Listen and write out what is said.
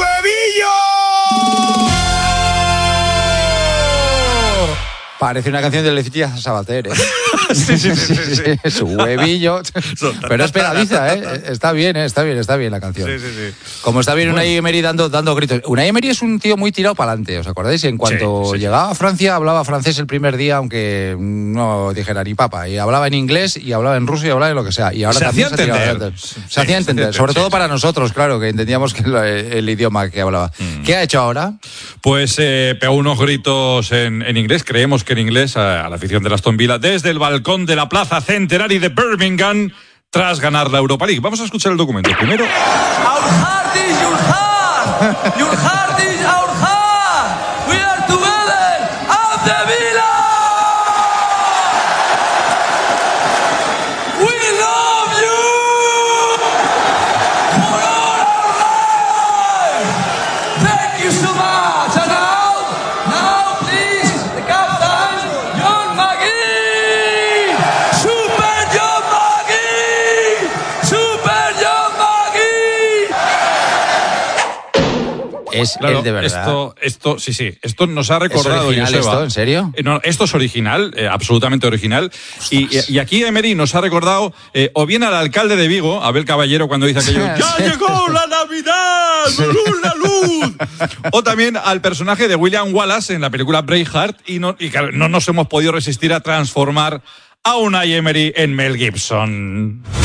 huevillo! Parece una canción de Leticia Sabater, ¿eh? Sí. Su huevillo. Pero es pegadiza, ¿eh? Está bien la canción. Sí. Como está bien Unai Emery dando gritos. Unai Emery es un tío muy tirado para adelante, ¿os acordáis? En cuanto llegaba a Francia, hablaba francés el primer día, aunque no dijera ni papa. Y hablaba en inglés, y hablaba en ruso, y hablaba en lo que sea. Y ahora se también hacía entender. Se hacía entender, sobre todo para nosotros, claro, que entendíamos que el idioma que hablaba. ¿Qué ha hecho ahora? Pues pegó unos gritos en inglés, creemos que en inglés, a la afición de Aston Villa, desde el balcón de la Plaza Centenary de Birmingham, tras ganar la Europa League. Vamos a escuchar el documento primero. Our heart is your heart. Your heart is our heart. We are together. Aston Villa. We love you for all our life. Thank you so much. And now, please, the captain, John McGee. Super John McGee. Super John McGee. Es Claro, el de verdad. Esto nos ha recordado. ¿Es original esto? ¿En serio? No, esto es original, absolutamente original. Y aquí Emery nos ha recordado o bien al alcalde de Vigo, Abel Caballero, cuando dice aquello, ¡ya llegó la Navidad! ¡La luz! O también al personaje de William Wallace en la película Braveheart, y claro, no nos hemos podido resistir a transformar a Unai Emery en Mel Gibson.